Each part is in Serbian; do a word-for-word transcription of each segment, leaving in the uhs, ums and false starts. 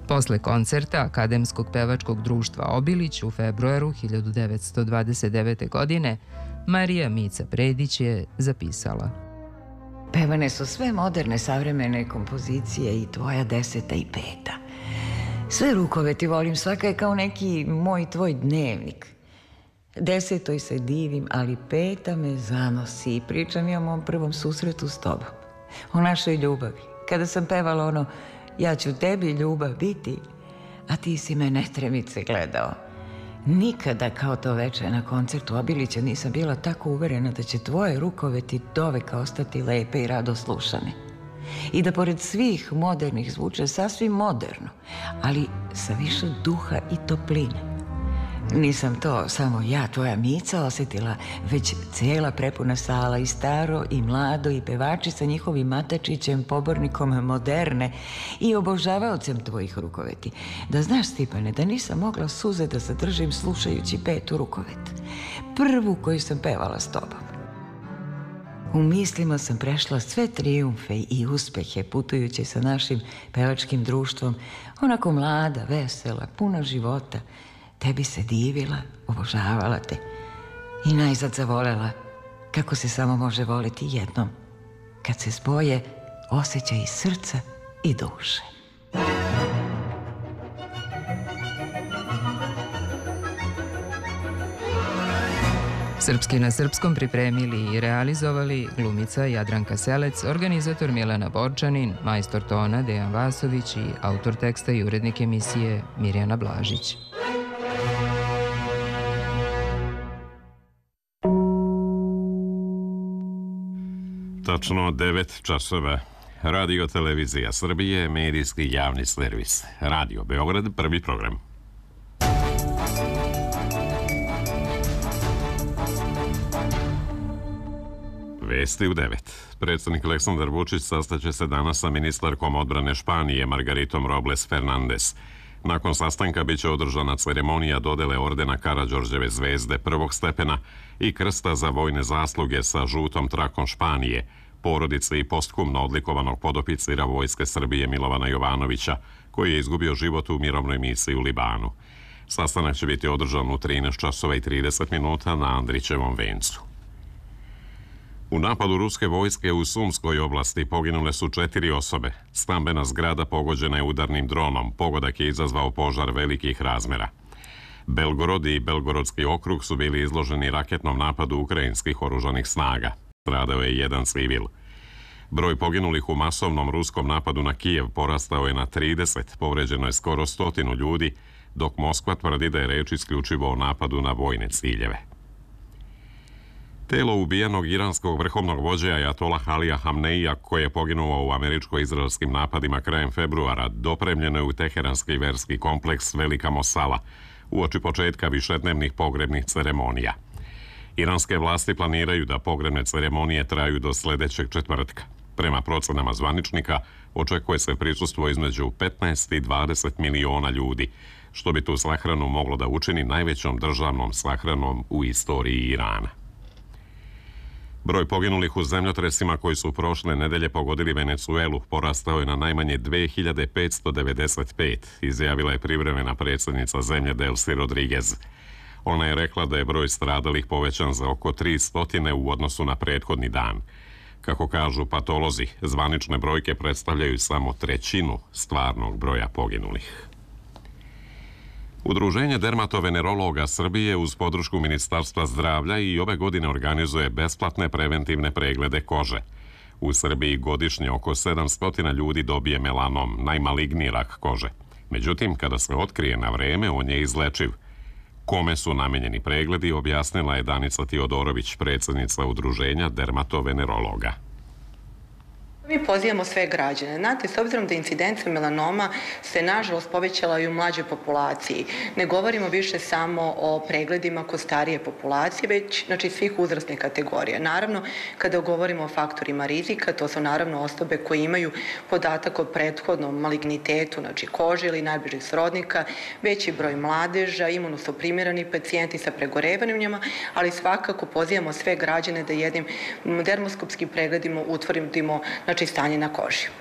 Posle koncerta Akademskog pevačkog društva Obilić u februaru hiljadu devetsto dvadeset devete. godine Marija Mica Predić je zapisala: Pevane su sve moderne savremene kompozicije i tvoja deseta i peta. Sve rukove ti volim, svaka je kao neki moj tvoj dnevnik. Desetoj se divim, ali peta me zanosi i pričam i o mom prvom susretu s tobom. O našoj ljubavi. Kada sam pevala ono ja ću tebi ljubav biti, a ti si me netremice gledao. Nikada kao to veče na koncertu Obilića nisam bila tako uverena da će tvoje rukove ti doveka ostati lepe i rado slušane. I da pored svih modernih zvuče sasvim moderno, ali sa više duha i topline. Nisam to samo ja, tvoja Mica, osjetila, već cijela prepuna sala, i staro i mlado, i pevači sa njihovim Matačićem, pobornikom moderne i obožavaocem tvojih rukoveti. Da znaš, Stipane, da nisam mogla suze da zadržim slušajući petu rukovet. Prvu koju sam pevala s tobom. U mislima sam prešla sve trijumfe i uspehe putujući sa našim pevačkim društvom, onako mlada, vesela, puna života. Tebi se divila, obožavala te i najzad zavolela, kako se samo može voliti jednom, kad se spoje osjećaj srca i duše. Srpski na srpskom pripremili i realizovali glumica Jadranka Selec, organizator Milena Borčanin, majstor tona Dejan Vasović i autor teksta i urednik emisije Mirjana Blažić. Tačno devet časova. Radio Televizija Srbije, medijski javni servis. Radio Beograd, prvi program. Vesti u devet. Predsjednik Aleksandar Vučić sastaće se danas sa ministarkom odbrane Španije Margaritom Robles Fernandez. Nakon sastanka biće održana ceremonija dodele ordena Karađorđeve zvezde prvog stepena i krsta za vojne zasluge sa žutom trakom Španije, porodice i postkumno odlikovanog podoficira Vojske Srbije Milovana Jovanovića, koji je izgubio život u mirovnoj misiji u Libanu. Sastanak će biti održan u trinaest časova i trideset minuta na Andrićevom vencu. U napadu ruske vojske u Sumskoj oblasti poginule su četiri osobe. Stambena zgrada pogođena je udarnim dronom. Pogodak je izazvao požar velikih razmera. Belgorod i Belgorodski okrug su bili izloženi raketnom napadu ukrajinskih oružanih snaga. Stradao je jedan civil. Broj poginulih u masovnom ruskom napadu na Kijev porastao je na trideset, povređeno je skoro stotinu ljudi, dok Moskva tvrdi da je reč isključivo o napadu na vojne ciljeve. Telo ubijenog iranskog vrhovnog vođe Ajatolah Alija Hamneija, koji je poginuo u američko-izraelskim napadima krajem februara, dopremljeno je u teheranski verski kompleks Velika Mosala, uoči početka višednevnih pogrebnih ceremonija. Iranske vlasti planiraju da pogrebne ceremonije traju do sljedećeg četvrtka. Prema procenama zvaničnika, očekuje se prisustvo između petnaest i dvadeset miliona ljudi, što bi tu sahranu moglo da učini najvećom državnom sahranom u istoriji Irana. Broj poginulih u zemljotresima koji su prošle nedelje pogodili Venecuelu porastao je na najmanje dve hiljade petsto devedeset pet, izjavila je privremena predsjednica zemlje Delcy Rodriguez. Ona je rekla da je broj stradalih povećan za oko tristo u odnosu na prethodni dan. Kako kažu patolozi, zvanične brojke predstavljaju samo trećinu stvarnog broja poginulih. Udruženje dermatovenerologa Srbije uz podršku Ministarstva zdravlja i ove godine organizuje besplatne preventivne preglede kože. U Srbiji godišnje oko sedamsto ljudi dobije melanom, najmaligniji rak kože. Međutim, kada se otkrije na vreme, on je izlečiv. Kome su namenjeni pregledi, objasnila je Danica Tiodorović, predsjednica Udruženja dermatovenerologa. Mi pozivamo sve građane. Znate, s obzirom da incidencija melanoma se nažalost povećala i u mlađoj populaciji. Ne govorimo više samo o pregledima kod starije populacije, već znači, svih uzrasnih kategorija. Naravno, kada govorimo o faktorima rizika, to su naravno osobe koje imaju podatak o prethodnom malignitetu, znači kože ili najbližih srodnika, veći broj mladeža, imunosuprimirani pacijenti sa pregorevanjima, ali svakako pozivamo sve građane da jednim dermoskopskim pregledima utvrdimo znači stanje na koži.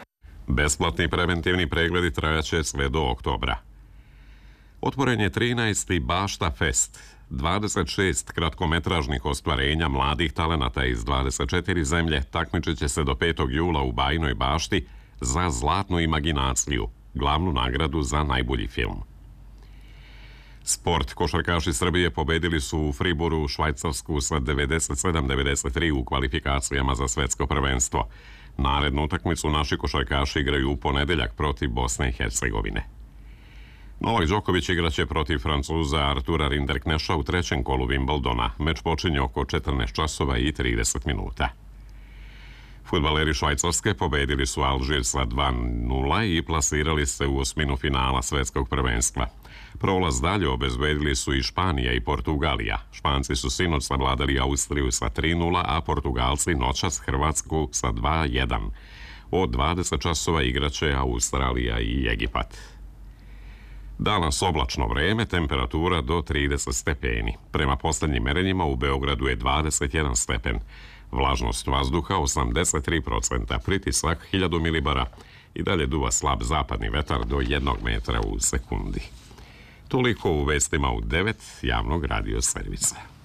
Besplatni preventivni pregledi trajaće sve do oktobra. Otvoren je trinaesti Bašta Fest, dvadeset šest kratkometražnih ostvarenja mladih talenata iz dvadeset četiri zemlje takmičit će se do petog jula u Bajinoj Bašti za Zlatnu imaginaciju, glavnu nagradu za najbolji film. Sport. Košarkaši Srbije pobedili su u Friboru Švajcarsku sa devedeset sedam devedeset tri u kvalifikacijama za svetsko prvenstvo. Narednu utakmicu naši košarkaši igraju u ponedeljak protiv Bosne i Hercegovine. Novak Đoković igraće protiv Francuza Artura Rinderkneša u trećem kolu Wimbledona. Meč počinje oko četrnaest časova i trideset minuta. Fudbaleri Švajcarske pobedili su Alžir sa dva nula i plasirali se u osminu finala svetskog prvenstva. Prolaz dalje obezbedili su i Španija i Portugalija. Španci su sinoć savladali Austriju sa tri nula, a Portugalci noćas Hrvatsku sa dva jedan. Od dvadeset časova igraće Australija i Egipat. Danas oblačno vreme, temperatura do trideset stepeni. Prema poslednjim merenjima u Beogradu je dvadeset jedan stepen. Vlažnost vazduha osamdeset tri procenta, pritisak hiljadu milibara i dalje duva slab zapadni vetar do jednog metra u sekundi. Toliko u vestima u devet javnog radio servisa.